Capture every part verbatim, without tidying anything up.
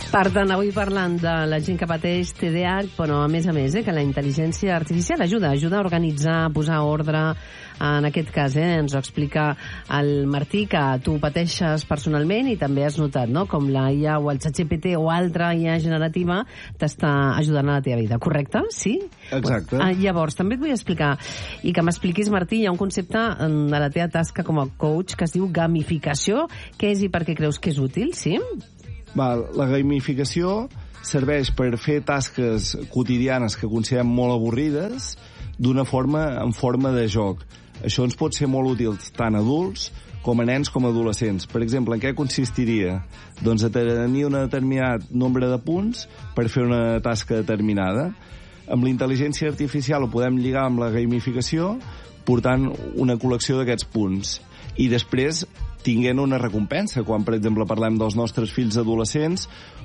Per tant, avui parlant de la gent que pateix T D A H, però a més a més, eh, que la intel·ligència artificial ajuda, ajuda a organitzar, a posar ordre. En aquest cas, eh, ens ho explica el Martí, que tu pateixes personalment i també has notat, no?, com la I A o el ChatGPT o altra I A generativa t'està ajudant a la teva vida, correcte? Sí? Exacte. Ah, llavors, també et vull explicar, i que m'expliquis, Martí, hi ha un concepte de la teva tasca com a coach que es diu gamificació. Què és i per què creus que és útil, sí? Val, la gamificació serveix per fer tasques quotidianes que considerem molt avorrides d'una forma, en forma de joc. Això ens pot ser molt útil tant a adults com a nens com a adolescents. Per exemple, en què consistiria? Doncs a tenir un determinat nombre de punts per fer una tasca determinada. Amb la intel·ligència artificial ho podem lligar amb la gamificació portant una col·lecció d'aquests punts. I després tinguent una recompensa, quan, per exemple, parlem dels nostres fills adolescents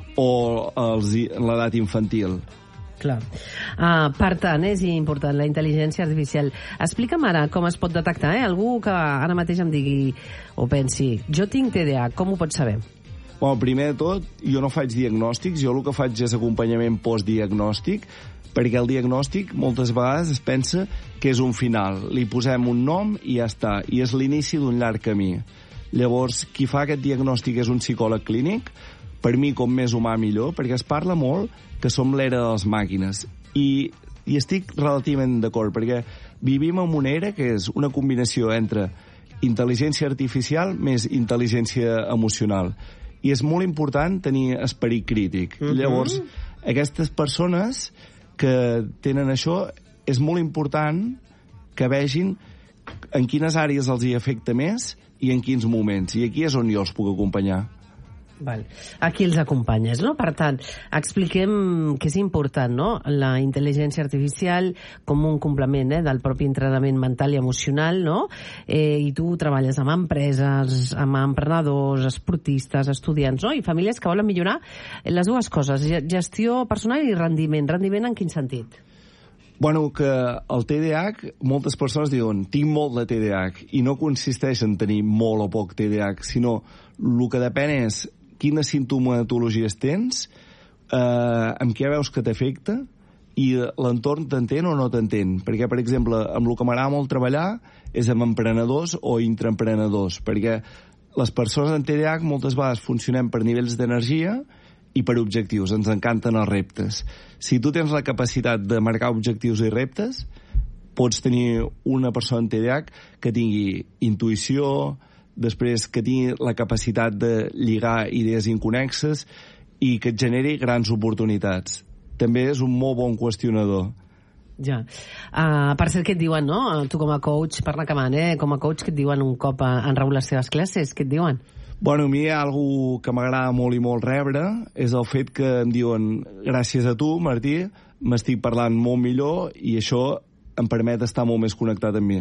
o els, l'edat infantil. Clar. Uh, per tant, és important la intel·ligència artificial. Explica'm ara com es pot detectar, eh? Algú que ara mateix em digui o pensi, jo tinc T D A H, com ho pots saber? Bueno, primer de tot, jo no faig diagnòstics, jo el que faig és acompanyament postdiagnòstic, perquè el diagnòstic moltes vegades es pensa que és un final. Li posem un nom i ja està, i és l'inici d'un llarg camí. Llavors, qui fa aquest diagnòstic és un psicòleg clínic, per mi com més humà millor, perquè es parla molt que som l'era de les màquines. I, i estic relativament d'acord, perquè vivim en una era que és una combinació entre intel·ligència artificial més intel·ligència emocional. I és molt important tenir esperit crític. Uh-huh. Llavors, aquestes persones que tenen això, és molt important que vegin en quines àrees els hi afecta més i en quins moments. I aquí és on jo els puc acompanyar. Val. Aquí els acompanyes, no? Per tant, expliquem que és important, no?, la intel·ligència artificial com un complement, eh, del propi entrenament mental i emocional, no? Eh, I tu treballes amb empreses, amb emprenedors, esportistes, estudiants, no?, i famílies que volen millorar les dues coses, gestió personal i rendiment. Rendiment en quin sentit? Bueno, que el T D A H, moltes persones diuen tinc molt de T D A H, i no consisteix en tenir molt o poc T D A H, sinó el que depèn és quines simptomatologies tens, eh, amb què veus que t'afecta, i l'entorn t'entén o no t'entén. Perquè, per exemple, amb el que m'agrada molt treballar és amb emprenedors o intraemprenedors, perquè les persones amb T D A H moltes vegades funcionem per nivells d'energia i per objectius, ens encanten els reptes. Si tu tens la capacitat de marcar objectius i reptes, pots tenir una persona amb T D A H que tingui intuïció, després que tingui la capacitat de lligar idees inconexes i que et generi grans oportunitats. També és un molt bon qüestionador. Ja. Uh, per cert, què et diuen, no? Tu com a coach, per anar acabant, eh? Com a coach, què et diuen un cop han rebut les seves classes? Què et diuen? Bueno, a mi hi ha alguna que m'agrada molt i molt rebre, és el fet que em diuen gràcies a tu, Martí, m'estic parlant molt millor i això em permet estar molt més connectat amb mi.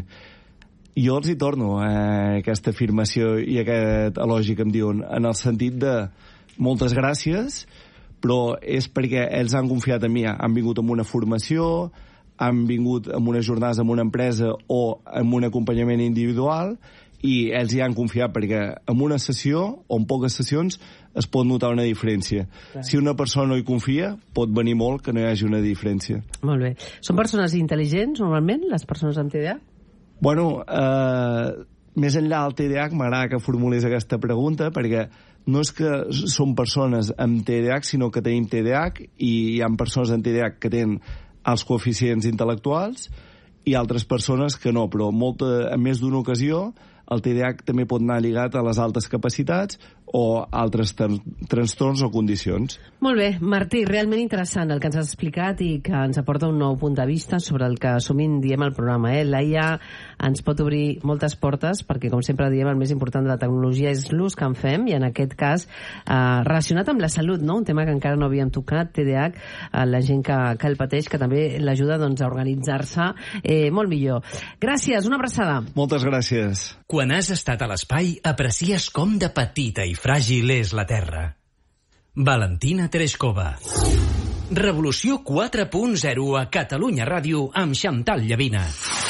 Jo els hi torno eh, aquesta afirmació i aquest elogi que em diuen, en el sentit de moltes gràcies, però és perquè ells han confiat en mi, han vingut amb una formació, han vingut amb unes jornades amb una empresa o amb un acompanyament individual, i ells hi han confiat perquè en una sessió o en poques sessions es pot notar una diferència. Clar. Si una persona no hi confia, pot venir molt que no hi hagi una diferència. Molt bé. Són persones intel·ligents, normalment, les persones amb T D A H? Bueno, eh, més enllà del T D A H, m'agrada que formulis aquesta pregunta, perquè no és que són persones amb T D A H, sinó que tenim T D A H i hi ha persones amb T D A H que tenen els coeficients intel·lectuals i altres persones que no, però molta, en més d'una ocasió el T D A H també pot anar lligat a les altes capacitats o altres trastorns o condicions. Molt bé, Martí, realment interessant el que ens has explicat i que ens aporta un nou punt de vista sobre el que sovint diem al programa. Eh? La I A ens pot obrir moltes portes perquè, com sempre diem, el més important de la tecnologia és l'ús que en fem i en aquest cas eh, relacionat amb la salut, no? Un tema que encara no havíem tocat, T D A H, eh, la gent que, que el pateix, que també l'ajuda doncs, a organitzar-se eh, molt millor. Gràcies, una abraçada. Moltes gràcies. Quan has estat a l'espai, aprecies com de petita i fràgil és la Terra. Valentina Tereshkova. Revolució quatre punt zero a Catalunya Ràdio amb Xantal Llavina.